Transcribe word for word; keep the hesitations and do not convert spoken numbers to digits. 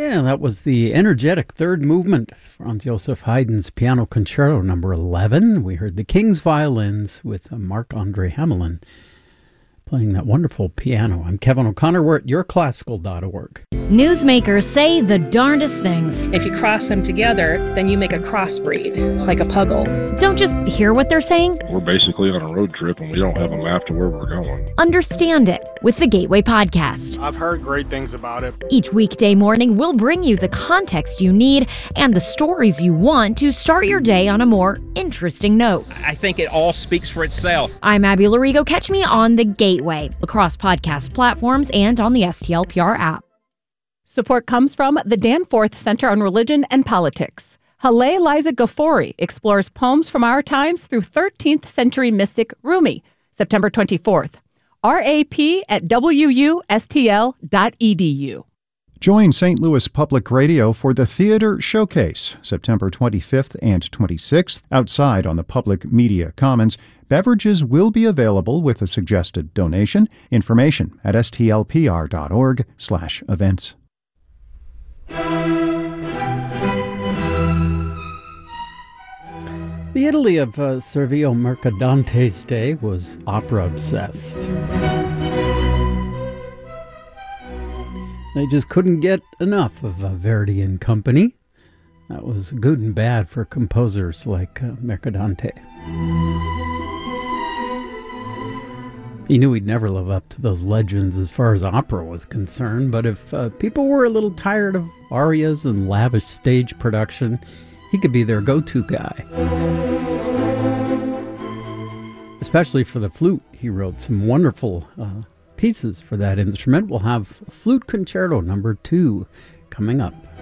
Yeah, that was the energetic third movement, Franz Joseph Haydn's Piano Concerto number eleven. We heard the King's Violins with Marc-Andre Hamelin playing that wonderful piano. I'm Kevin O'Connor. We're at your classical dot org. Newsmakers say the darndest things. If you cross them together, then you make a crossbreed, like a puggle. Don't just hear what they're saying. We're basically on a road trip and we don't have a map to where we're going. Understand it with the Gateway Podcast. I've heard great things about it. Each weekday morning, we'll bring you the context you need and the stories you want to start your day on a more interesting note. I think it all speaks for itself. I'm Abby Larigo. Catch me on the Gateway, across podcast platforms and on the S T L P R app. Support comes from the Danforth Center on Religion and Politics. Haleh Liza Ghaffori explores poems from our times through thirteenth century mystic Rumi, September twenty-fourth. R A P at W U S T L dot E D U. Join Saint Louis Public Radio for the Theater Showcase, September twenty-fifth and twenty-sixth, outside on the Public Media Commons. Beverages will be available with a suggested donation. Information at S T L P R dot org slash events. The Italy of uh, Servio Mercadante's day was opera-obsessed. They just couldn't get enough of uh, Verdi and Company. That was good and bad for composers like uh, Mercadante. He knew he'd never live up to those legends as far as opera was concerned, but if uh, people were a little tired of arias and lavish stage production, he could be their go-to guy. Especially for the flute, he wrote some wonderful uh, pieces for that instrument. We'll have Flute Concerto number two coming up.